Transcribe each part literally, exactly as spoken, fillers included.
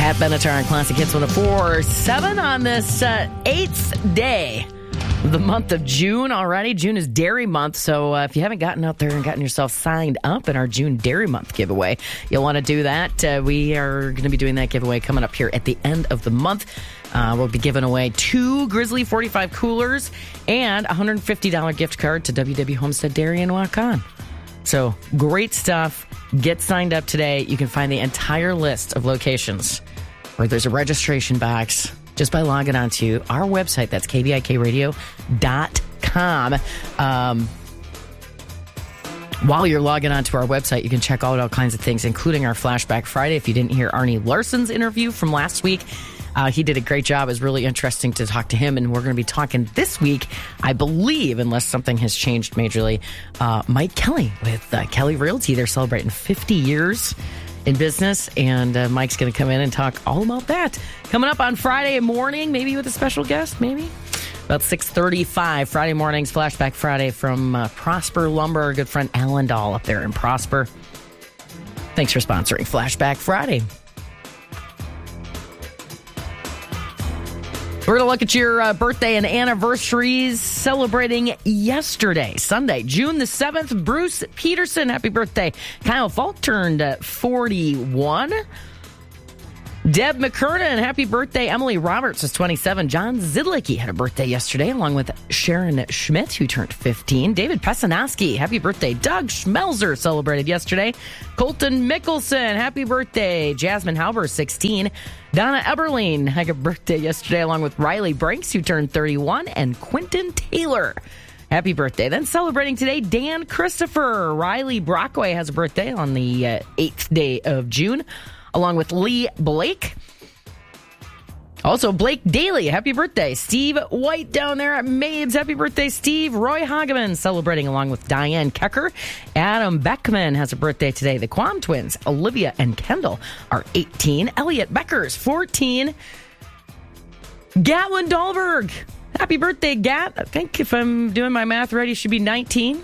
At Benatar and Classic Hits one oh four point seven on this uh, eighth day of the month of June already. June is Dairy Month, so uh, if you haven't gotten out there and gotten yourself signed up in our June Dairy Month giveaway, you'll want to do that. Uh, we are going to be doing that giveaway coming up here at the end of the month. Uh, we'll be giving away two Grizzly forty-five coolers and a one hundred fifty dollars gift card to W W Homestead Dairy in Waukon. So great stuff. Get signed up today. You can find the entire list of locations where there's a registration box just by logging on to our website. That's K B I K radio dot com. Um, while you're logging on to our website, you can check out all kinds of things, including our Flashback Friday. If you didn't hear Arnie Larson's interview from last week, Uh, he did a great job. It was really interesting to talk to him, and we're going to be talking this week, I believe, unless something has changed majorly, uh, Mike Kelly with uh, Kelly Realty. They're celebrating fifty years in business, and uh, Mike's going to come in and talk all about that. Coming up on Friday morning, maybe with a special guest, maybe? About six thirty-five, Friday mornings, Flashback Friday from uh, Prosper Lumber, our good friend Alan Dahl up there in Prosper. Thanks for sponsoring Flashback Friday. We're going to look at your uh, birthday and anniversaries celebrating yesterday, Sunday, June the seventh. Bruce Peterson, happy birthday. Kyle Falk turned uh, forty-one. Deb McKernan, happy birthday. Emily Roberts is twenty-seven. John Zidlicki had a birthday yesterday, along with Sharon Schmidt, who turned fifteen. David Pesanoski, happy birthday. Doug Schmelzer celebrated yesterday. Colton Mickelson, happy birthday. Jasmine Halber, sixteen. Donna Eberlein had a birthday yesterday, along with Riley Branks, who turned thirty-one, and Quentin Taylor. Happy birthday. Then celebrating today, Dan Christopher. Riley Brockway has a birthday on the uh, eighth day of June, along with Lee Blake. Also, Blake Daly, happy birthday. Steve White down there at Mabes, happy birthday, Steve. Roy Hageman celebrating along with Diane Kecker. Adam Beckman has a birthday today. The Quam twins, Olivia and Kendall, are eighteen. Elliot Becker's fourteen. Gatlin Dahlberg, happy birthday, Gat. I think if I'm doing my math right, he should be nineteen.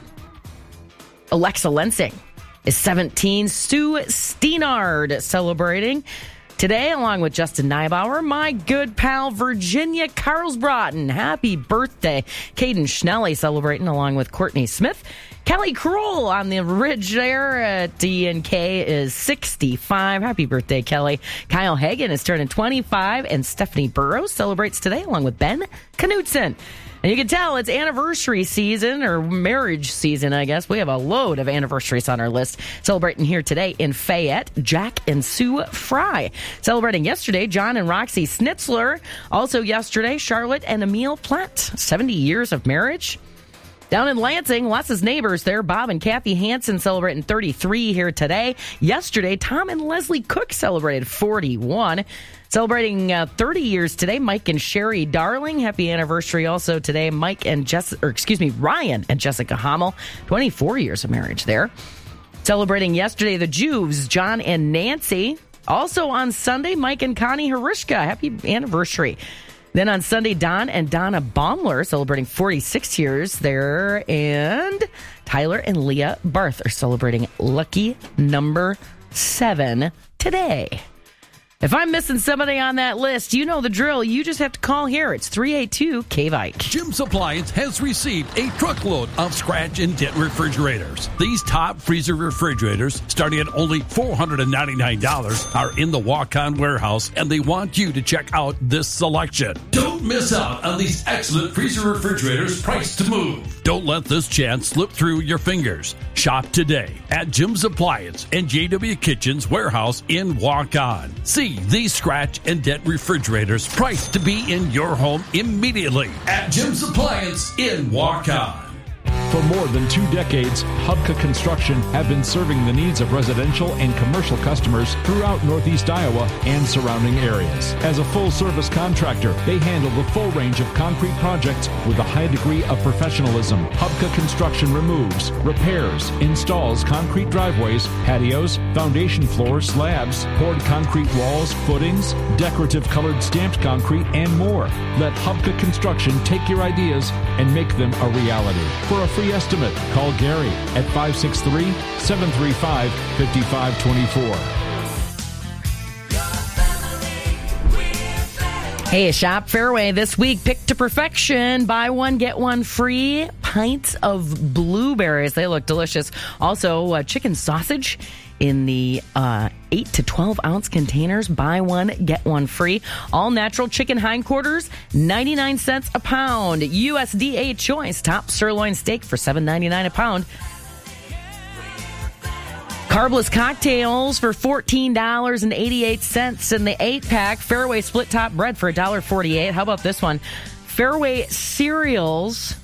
Alexa Lensing is seventeen. Sue Steenard celebrating today, along with Justin Neibauer. My good pal, Virginia Carlsbrotten, happy birthday. Caden Schnelly celebrating along with Courtney Smith. Kelly Kroll on the ridge there at D N K is sixty-five. Happy birthday, Kelly. Kyle Hagan is turning twenty-five, and Stephanie Burrows celebrates today along with Ben Knutson. And you can tell it's anniversary season, or marriage season, I guess. We have a load of anniversaries on our list. Celebrating here today in Fayette, Jack and Sue Fry. Celebrating yesterday, John and Roxy Schnitzler. Also yesterday, Charlotte and Emil Platt. seventy years of marriage. Down in Lansing, Les's neighbors there, Bob and Kathy Hansen celebrating thirty-three here today. Yesterday, Tom and Leslie Cook celebrated forty-one. Celebrating uh, thirty years today, Mike and Sherry Darling. Happy anniversary also today, Mike and Jess, or excuse me, Ryan and Jessica Hommel. twenty-four years of marriage there. Celebrating yesterday, the Jews, John and Nancy. Also on Sunday, Mike and Connie Harishka. Happy anniversary. Then on Sunday, Don and Donna Baumler celebrating forty-six years there. And Tyler and Leah Barth are celebrating lucky number seven today. If I'm missing somebody on that list, you know the drill. You just have to call here. It's three eight two K V I C. Jim's Appliance has received a truckload of scratch and dent refrigerators. These top freezer refrigerators, starting at only four hundred ninety-nine dollars, are in the walk-on warehouse, and they want you to check out this selection. Don't miss out on these excellent freezer refrigerators priced to move. Don't let this chance slip through your fingers. Shop today at Jim's Appliance and J W Kitchen's warehouse in Waukon. See these scratch and dent refrigerators priced to be in your home immediately at Jim's Appliance in Waukon. For more than two decades, Hubka Construction have been serving the needs of residential and commercial customers throughout Northeast Iowa and surrounding areas. As a full-service contractor, they handle the full range of concrete projects with a high degree of professionalism. Hubka Construction removes, repairs, installs concrete driveways, patios, foundation floors, slabs, poured concrete walls, footings, decorative colored stamped concrete, and more. Let Hubka Construction take your ideas and make them a reality. For a free estimate, call Gary at five six three, seven three five, five five two four. Hey, Shop Fairway this week. Pick to perfection. Buy one, get one free. Pints of blueberries. They look delicious. Also, uh, chicken sausage in the uh, eight to twelve ounce containers. Buy one, get one free. All natural chicken hindquarters, ninety-nine cents a pound. U S D A choice top sirloin steak for seven ninety-nine a pound. Carbless cocktails for fourteen dollars and eighty-eight cents in the eight-pack. Fairway split-top bread for one dollar and forty-eight cents. How about this one? Fairway cereals,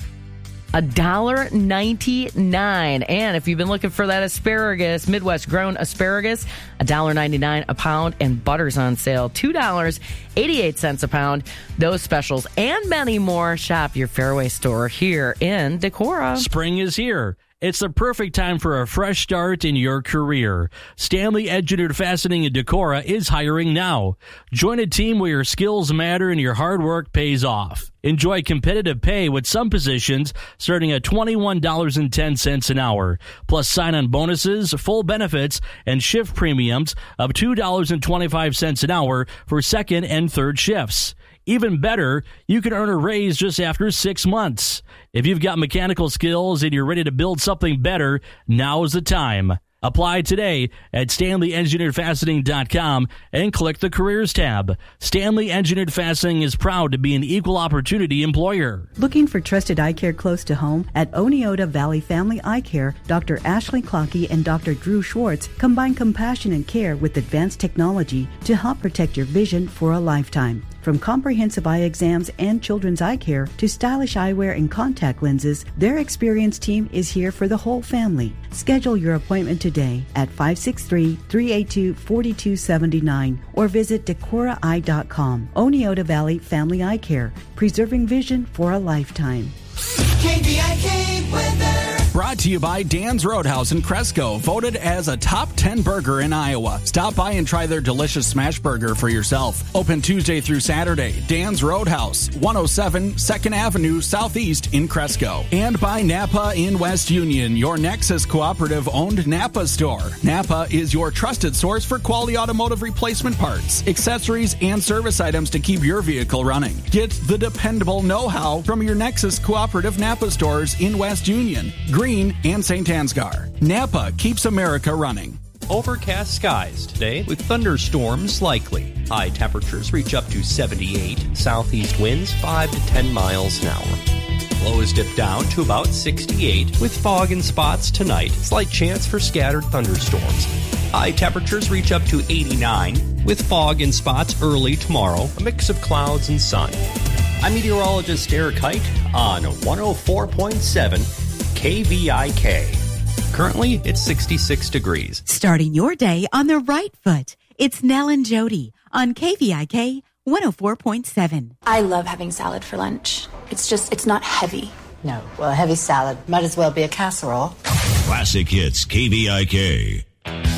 one dollar and ninety-nine cents. And if you've been looking for that asparagus, Midwest-grown asparagus, one dollar and ninety-nine cents a pound. And butter's on sale, two dollars and eighty-eight cents a pound. Those specials and many more. Shop your Fairway store here in Decorah. Spring is here. It's the perfect time for a fresh start in your career. Stanley Engineered Fastening in Decorah is hiring now. Join a team where your skills matter and your hard work pays off. Enjoy competitive pay with some positions starting at twenty-one dollars and ten cents an hour, plus sign-on bonuses, full benefits, and shift premiums of two dollars and twenty-five cents an hour for second and third shifts. Even better, you can earn a raise just after six months. If you've got mechanical skills and you're ready to build something better, now's the time. Apply today at stanley engineered fastening dot com and click the Careers tab. Stanley Engineered Fastening is proud to be an equal opportunity employer. Looking for trusted eye care close to home? At Oneota Valley Family Eye Care, Doctor Ashley Clockey and Doctor Drew Schwartz combine compassion and care with advanced technology to help protect your vision for a lifetime. From comprehensive eye exams and children's eye care to stylish eyewear and contact lenses, their experienced team is here for the whole family. Schedule your appointment today at five six three, three eight two, four two seven nine or visit decorah eye dot com. Oneota Valley Family Eye Care, preserving vision for a lifetime. K V I K weather. Brought to you by Dan's Roadhouse in Cresco, voted as a top ten burger in Iowa. Stop by and try their delicious smash burger for yourself. Open Tuesday through Saturday. Dan's Roadhouse, one oh seven second Avenue Southeast in Cresco. And by Napa in West Union, your Nexus Cooperative-owned Napa store. Napa is your trusted source for quality automotive replacement parts, accessories, and service items to keep your vehicle running. Get the dependable know-how from your Nexus Cooperative Napa stores in West Union, Green, and Saint Ansgar. Napa keeps America running. Overcast skies today with thunderstorms likely. High temperatures reach up to seventy-eight. Southeast winds five to ten miles an hour. Lows dip down to about sixty-eight with fog in spots tonight. Slight chance for scattered thunderstorms. High temperatures reach up to eighty-nine with fog in spots early tomorrow. A mix of clouds and sun. I'm meteorologist Eric Height on one oh four point seven K V I K. Currently, it's sixty-six degrees. Starting your day on the right foot. It's Nell and Jody on K V I K one oh four point seven. I love having salad for lunch. It's just, it's not heavy. No, well, a heavy salad might as well be a casserole. Classic Hits K V I K.